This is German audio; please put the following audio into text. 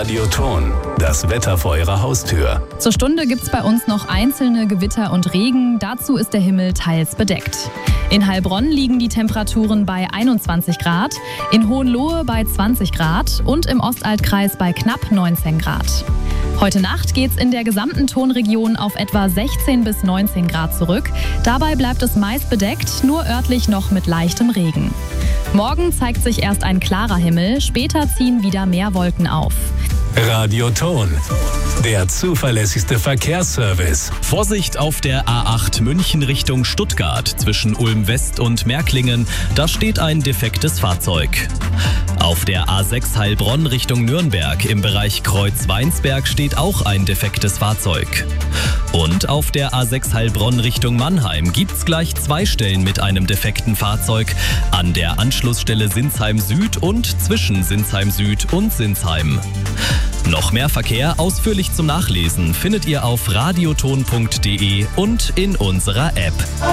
Radioton, das Wetter vor Ihrer Haustür. Zur Stunde gibt's bei uns noch einzelne Gewitter und Regen. Dazu ist der Himmel teils bedeckt. In Heilbronn liegen die Temperaturen bei 21 Grad, in Hohenlohe bei 20 Grad und im Ostaltkreis bei knapp 19 Grad. Heute Nacht geht's in der gesamten Tonregion auf etwa 16 bis 19 Grad zurück. Dabei bleibt es meist bedeckt, nur örtlich noch mit leichtem Regen. Morgen zeigt sich erst ein klarer Himmel, später ziehen wieder mehr Wolken auf. Radioton, der zuverlässigste Verkehrsservice. Vorsicht auf der A8 München Richtung Stuttgart zwischen Ulm West und Märklingen. Da steht ein defektes Fahrzeug. Auf der A6 Heilbronn Richtung Nürnberg im Bereich Kreuz-Weinsberg steht auch ein defektes Fahrzeug. Und auf der A6 Heilbronn Richtung Mannheim gibt's gleich 2 Stellen mit einem defekten Fahrzeug an der Anschlussstelle Sinsheim Süd und zwischen Sinsheim Süd und Sinsheim. Noch mehr Verkehr ausführlich zum Nachlesen findet ihr auf radioton.de und in unserer App.